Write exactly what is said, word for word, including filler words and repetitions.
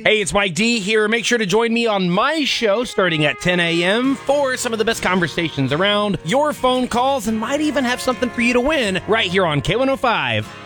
Hey, it's Mike D here. Make sure to join me on my show starting at ten a.m. for some of the best conversations around, your phone calls, and might even have something for you to win right here on K one oh five